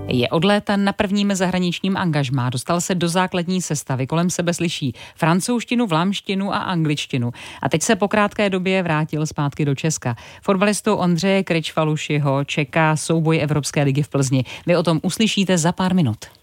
Je od léta na prvním zahraničním angažmá, dostal se do základní sestavy, kolem sebe slyší francouzštinu, vlámštinu a angličtinu. A teď se po krátké době vrátil zpátky do Česka. Fotbalistu Ondřeje Krejčvalušiho čeká souboj Evropské ligy v Plzni. Vy o tom uslyšíte za pár minut.